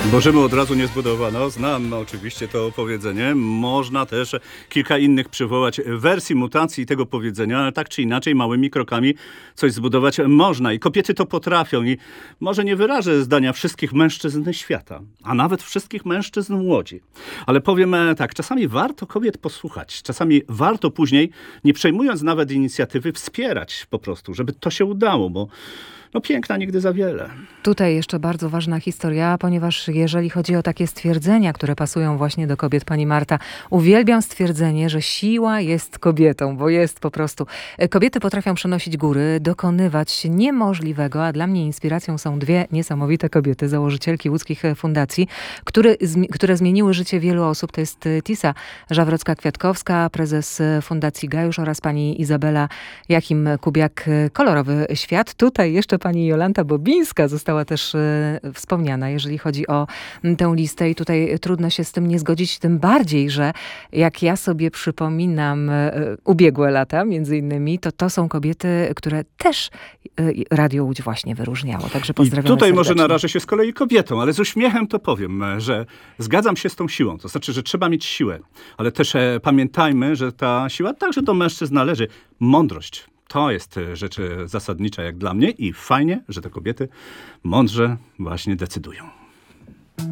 Bo Rzymu od razu nie zbudowano. Znam oczywiście to powiedzenie. Można też kilka innych przywołać wersji, mutacji tego powiedzenia, ale tak czy inaczej małymi krokami coś zbudować można. I kobiety to potrafią. I może nie wyrażę zdania wszystkich mężczyzn świata, a nawet wszystkich mężczyzn Łodzi. Ale powiem tak, czasami warto kobiet posłuchać. Czasami warto później, nie przejmując nawet inicjatywy, wspierać po prostu, żeby to się udało, bo piękna nigdy za wiele. Tutaj jeszcze bardzo ważna historia, ponieważ jeżeli chodzi o takie stwierdzenia, które pasują właśnie do kobiet, pani Marta, uwielbiam stwierdzenie, że siła jest kobietą, bo jest po prostu. Kobiety potrafią przenosić góry, dokonywać niemożliwego, a dla mnie inspiracją są dwie niesamowite kobiety, założycielki łódzkich fundacji, które zmieniły życie wielu osób. To jest Tisa Żawrocka-Kwiatkowska, prezes Fundacji Gajusz oraz pani Izabela Jakim-Kubiak, Kolorowy Świat. Tutaj jeszcze pani Jolanta Bobińska została też wspomniana, jeżeli chodzi o tę listę i tutaj trudno się z tym nie zgodzić, tym bardziej, że jak ja sobie przypominam ubiegłe lata, między innymi, to są kobiety, które też Radio Łódź właśnie wyróżniało. Także pozdrawiam. I tutaj serdecznie. może narażę się z kolei kobietą, ale z uśmiechem to powiem, że zgadzam się z tą siłą. To znaczy, że trzeba mieć siłę, ale też pamiętajmy, że ta siła także do mężczyzn należy. Mądrość. To jest rzecz zasadnicza jak dla mnie i fajnie, że te kobiety mądrze właśnie decydują.